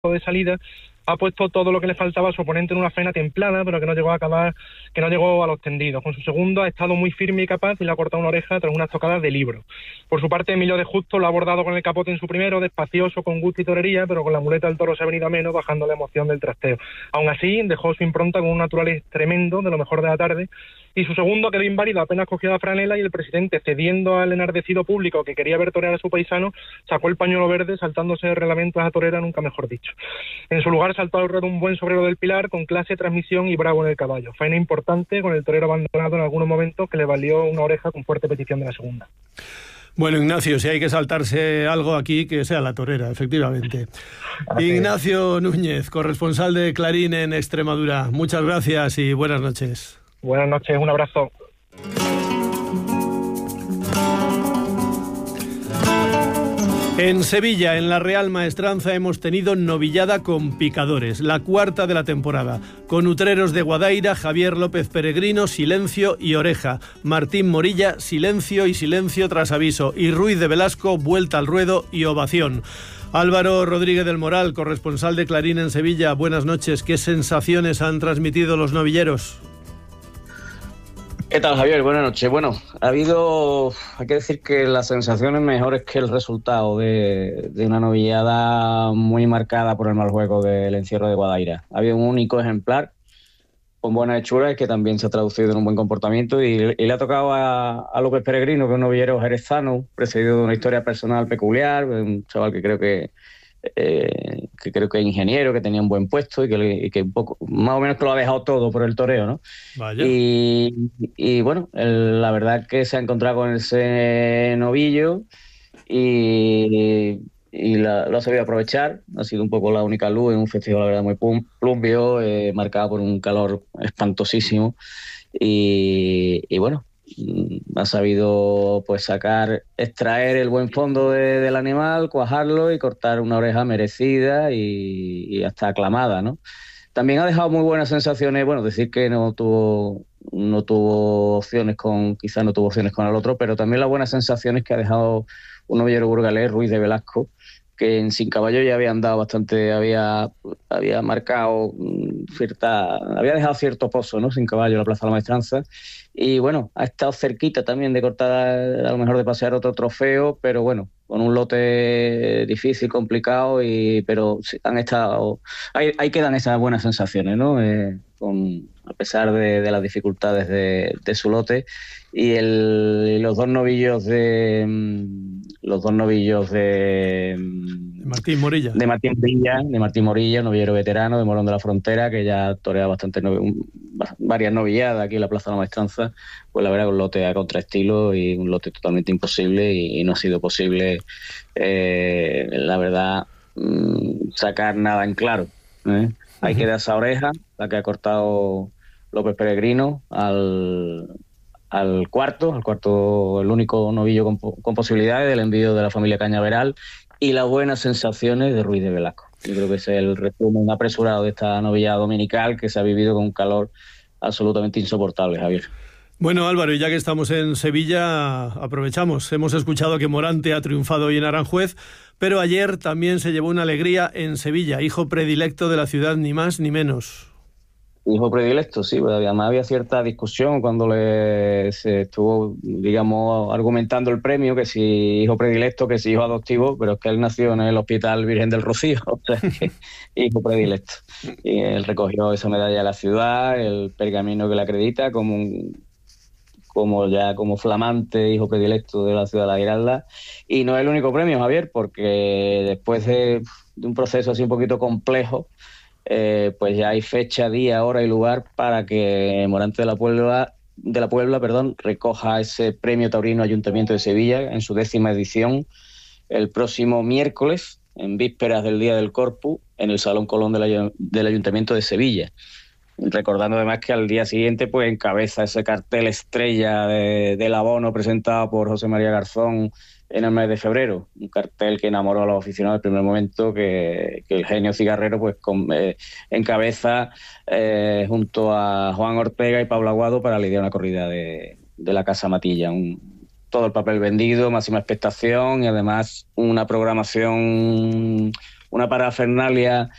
de salida, ha puesto todo lo que le faltaba a su oponente en una faena templada, pero que no llegó a los tendidos. Con su segundo ha estado muy firme y capaz y le ha cortado una oreja tras unas tocadas de libro. Por su parte, Emilio de Justo lo ha abordado con el capote en su primero, despacioso, con gusto y torería, pero con la muleta del toro se ha venido a menos, bajando la emoción del trasteo. Aún así, dejó su impronta con un natural tremendo, de lo mejor de la tarde, y su segundo quedó inválido, apenas cogió la franela, y el presidente, cediendo al enardecido público que quería ver torear a su paisano, sacó el pañuelo verde, saltándose de reglamentos a torera, nunca mejor dicho. En su lugar saltó al ruedo un buen sobrero del Pilar, con clase, transmisión y bravo en el caballo. Faena importante, con el torero abandonado en algunos momentos, que le valió una oreja con fuerte petición de la segunda. Bueno, Ignacio, si hay que saltarse algo aquí, que sea la torera, efectivamente. Ignacio Núñez, corresponsal de Clarín en Extremadura. Muchas gracias y buenas noches. Buenas noches, un abrazo. En Sevilla, en la Real Maestranza, hemos tenido novillada con picadores, la cuarta de la temporada, con Utreros de Guadaira, Javier López Peregrino, silencio y oreja, Martín Morilla, silencio y silencio tras aviso, y Ruiz de Velasco, vuelta al ruedo y ovación. Álvaro Rodríguez del Moral, corresponsal de Clarín en Sevilla, buenas noches. ¿Qué sensaciones han transmitido los novilleros? ¿Qué tal, Javier? Buenas noches. Bueno, hay que decir que las sensaciones mejores que el resultado de una novillada muy marcada por el mal juego del encierro de Guadaira. Había un único ejemplar con buenas hechuras que también se ha traducido en un buen comportamiento y le ha tocado a López Peregrino, que es un novillero jerezano, precedido de una historia personal peculiar, un chaval que creo que es ingeniero, que tenía un buen puesto y que un poco, más o menos que lo ha dejado todo por el toreo, ¿no? Vaya. Y bueno, la verdad es que se ha encontrado con ese novillo y lo ha sabido aprovechar. Ha sido un poco la única luz en un festival, la verdad, muy plumbio, marcado por un calor espantosísimo y bueno, ha sabido pues extraer el buen fondo del animal, cuajarlo y cortar una oreja merecida y hasta aclamada, ¿no? También ha dejado muy buenas sensaciones, bueno, decir que no tuvo opciones quizás no tuvo opciones con el otro, pero también las buenas sensaciones que ha dejado un novillero burgalés, Ruiz de Velasco, que en Sin Caballo ya había andado bastante, había marcado había dejado cierto pozo, ¿no? Sin Caballo, la Plaza de la Maestranza, y bueno, ha estado cerquita también de cortar, a lo mejor de pasear otro trofeo, pero bueno, con un lote difícil, complicado, pero han estado, ahí quedan esas buenas sensaciones, ¿no? A pesar de las dificultades de su lote, y los dos novillos de Martín Morilla. De Martín Morilla, novillero veterano de Morón de la Frontera, que ya torea varias novilladas aquí en la Plaza de la Maestranza, pues la verdad que un lote a contraestilo y un lote totalmente imposible y no ha sido posible, la verdad, sacar nada en claro, ¿eh? Ahí queda esa oreja, la que ha cortado López Peregrino al cuarto, el único novillo con posibilidades del envío de la familia Cañaveral, y las buenas sensaciones de Ruiz de Velasco. Yo creo que ese es el resumen apresurado de esta novillada dominical que se ha vivido con un calor absolutamente insoportable, Javier. Bueno, Álvaro, y ya que estamos en Sevilla, aprovechamos. Hemos escuchado que Morante ha triunfado hoy en Aranjuez, pero ayer también se llevó una alegría en Sevilla, hijo predilecto de la ciudad, ni más ni menos. Hijo predilecto, sí, pero además había cierta discusión cuando se estuvo, digamos, argumentando el premio, que si hijo predilecto, que si hijo adoptivo, pero es que él nació en el Hospital Virgen del Rocío, o sea, que hijo predilecto. Y él recogió esa medalla de la ciudad, el pergamino que le acredita como flamante hijo predilecto de la ciudad de La Giralda. Y no es el único premio, Javier, porque después de un proceso así un poquito complejo, pues ya hay fecha, día, hora y lugar para que Morante de la Puebla, recoja ese premio taurino Ayuntamiento de Sevilla en su 10ª edición el próximo miércoles, en vísperas del Día del Corpus, en el Salón Colón del Ayuntamiento de Sevilla. Recordando además que al día siguiente pues encabeza ese cartel estrella del abono presentado por José María Garzón en el mes de febrero, un cartel que enamoró a los aficionados del primer momento, que el genio cigarrero pues encabeza junto a Juan Ortega y Pablo Aguado para lidiar una corrida de la Casa Matilla. Todo el papel vendido, máxima expectación y además una programación una parafernalia